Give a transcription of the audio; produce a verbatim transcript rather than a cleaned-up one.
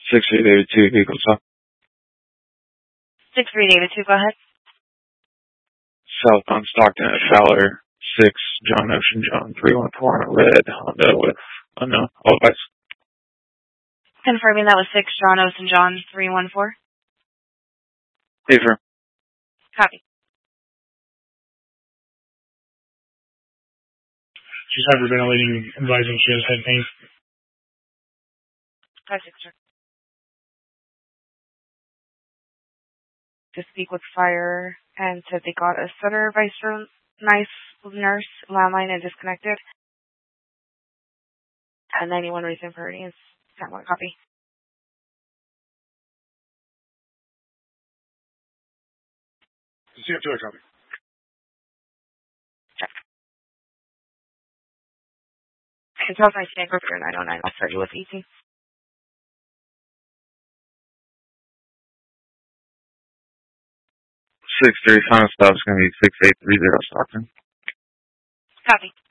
six three David two, Eagle South. six three David two, go ahead. Southbound Stockton at Fowler, six John Ocean John three one four on a red Honda with unknown. All advice. Confirming that was six John Ocean John three one four. Affirm. Copy. She's hyperventilating, advising she has head pain. five six, sir. To speak with fire and said they got a center vice nice nurse landline and disconnected. And ninety-one reason for earnings. That one copy. C F two, I copy. Check. Intel's nineteen group here nine oh nine. I'll start you with E T. Six three final stop is going to be six eight three zero Stockton. Copy.